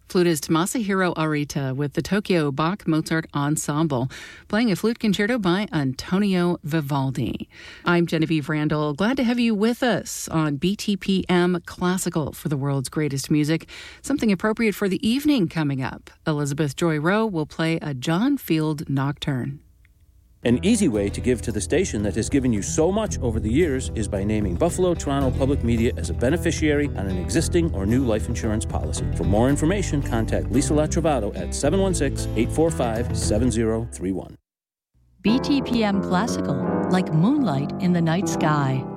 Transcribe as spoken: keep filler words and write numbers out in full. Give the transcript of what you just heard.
Flutist Masahiro Arita with the Tokyo Bach Mozart Ensemble, playing a flute concerto by Antonio Vivaldi. I'm Genevieve Randall. Glad to have you with us on B T P M Classical for the world's greatest music. Something appropriate for the evening coming up. Elizabeth Joy Rowe will play a John Field Nocturne. An easy way to give to the station that has given you so much over the years is by naming Buffalo Toronto Public Media as a beneficiary on an existing or new life insurance policy. For more information, contact Lisa Latrovato at seven one six, eight four five, seven zero three one. B T P M Classical, like moonlight in the night sky.